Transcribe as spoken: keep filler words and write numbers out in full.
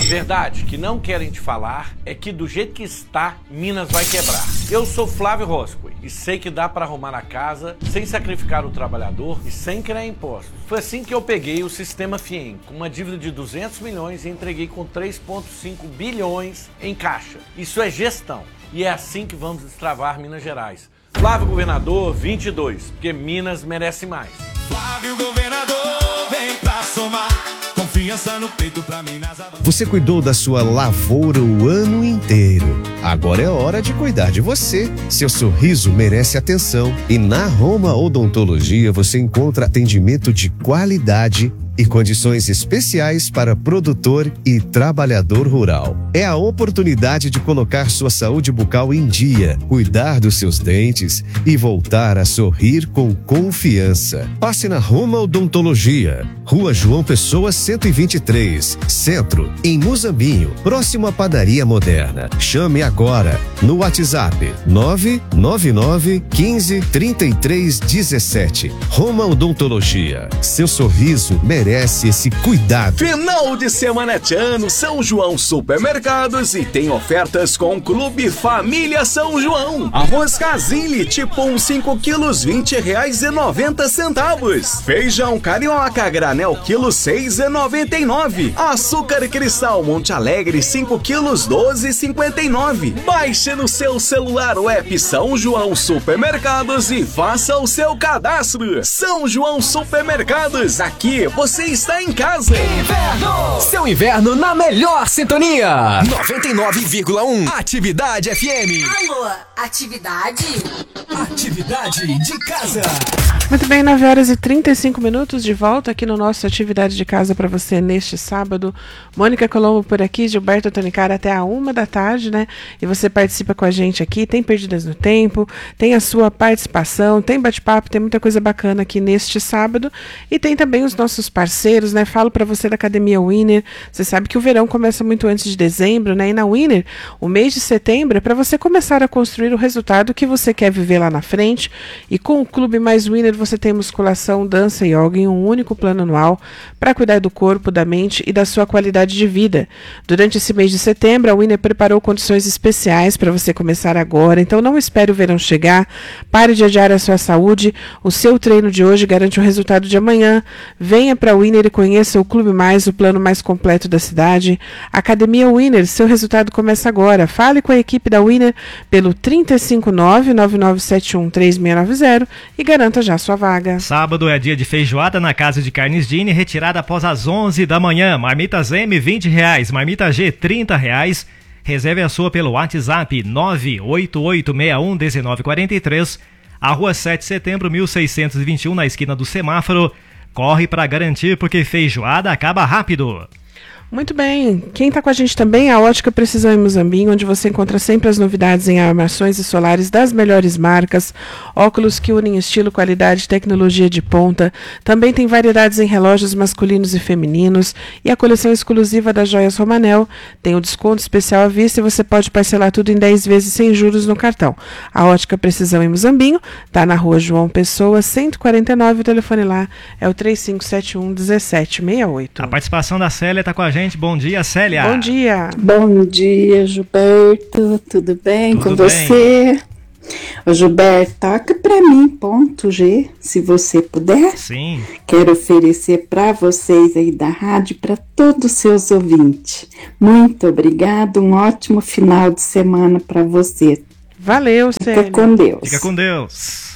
Verdade que não querem te falar é que do jeito que está, Minas vai quebrar. Eu sou Flávio Roscoe e sei que dá para arrumar a casa sem sacrificar o trabalhador e sem criar impostos. Foi assim que eu peguei o sistema FIEM com uma dívida de duzentos milhões e entreguei com três vírgula cinco bilhões em caixa. Isso é gestão e é assim que vamos destravar Minas Gerais. Flávio Governador vinte e dois, porque Minas merece mais. Flávio Governador, vem pra somar. Confiança no peito pra Minas. Você cuidou da sua lavoura o ano inteiro. Agora é hora de cuidar de você. Seu sorriso merece atenção. E na Roma Odontologia você encontra atendimento de qualidade e condições especiais para produtor e trabalhador rural. É a oportunidade de colocar sua saúde bucal em dia, cuidar dos seus dentes e voltar a sorrir com confiança. Passe na Roma Odontologia, Rua João Pessoa cento e vinte e três, Centro, em Muzambinho, próximo à Padaria Moderna. Chame agora no WhatsApp nove nove nove, quinze, trinta e três, dezessete. Roma Odontologia. Seu sorriso merece Merece esse cuidado. Final de semana Tchan, São João Supermercados e tem ofertas com o Clube Família São João. Arroz Casilli, tipo um cinco quilos, vinte reais e noventa centavos. Feijão carioca, granel, quilo seis e noventa e nove. Açúcar cristal Monte Alegre, cinco quilos, doze e cinquenta e nove. Baixe no seu celular o app São João Supermercados e faça o seu cadastro. São João Supermercados, aqui você Você está em casa. Inverno. Seu inverno na melhor sintonia. noventa e nove vírgula um. Atividade F M. Alô, atividade? Atividade de casa. Muito bem, nove horas e trinta e cinco minutos de volta aqui no nosso Atividade de Casa para você neste sábado. Mônica Colombo por aqui, Gilberto Tonicara até a uma da tarde, né? E você participa com a gente aqui, tem Perdidas no Tempo, tem a sua participação, tem bate-papo, tem muita coisa bacana aqui neste sábado. E tem também os nossos parceiros, né? Falo para você da Academia Winner. Você sabe que o verão começa muito antes de dezembro, né? E na Winner, o mês de setembro é para você começar a construir o resultado que você quer viver lá na frente. E com o Clube Mais Winner você tem musculação, dança e yoga em um único plano anual para cuidar do corpo, da mente e da sua qualidade de vida. Durante esse mês de setembro, a Winner preparou condições especiais para você começar agora. Então não espere o verão chegar. Pare de adiar a sua saúde. O seu treino de hoje garante o resultado de amanhã. Venha para a Winner e conheça o Clube Mais, o plano mais completo da cidade. Academia Winner, seu resultado começa agora. Fale com a equipe da Winner pelo trinta e cinco nove, nove nove sete um, três seis nove zero e garanta já sua vaga. Sábado é dia de feijoada na Casa de Carnes Dini, retirada após as onze da manhã. Marmitas M, vinte reais. Marmita G, trinta reais. Reserve a sua pelo WhatsApp nove oito oito seis um um nove quatro três. A Rua sete de Setembro, mil seiscentos e vinte e um, na esquina do semáforo. Corre para garantir, porque feijoada acaba rápido. Muito bem, quem está com a gente também é a Ótica Precisão em Muzambinho, onde você encontra sempre as novidades em armações e solares das melhores marcas, óculos que unem estilo, qualidade e tecnologia de ponta. Também tem variedades em relógios masculinos e femininos e a coleção exclusiva das joias Romanel. Tem o desconto especial à vista e você pode parcelar tudo em dez vezes sem juros no cartão. A Ótica Precisão em Muzambinho está na Rua João Pessoa, cento e quarenta e nove, o telefone lá é o três cinco sete um, um sete seis oito. A participação da Célia está com a gente. Bom dia, Célia. Bom dia. Bom dia, Gilberto. Tudo bem Tudo com bem. você? Ô, Gilberto, toca pra mim, ponto G, se você puder. Sim. Quero oferecer para vocês aí da rádio, para todos os seus ouvintes. Muito obrigado, um ótimo final de semana para você. Valeu, Célia. Fica com Deus. Fica com Deus.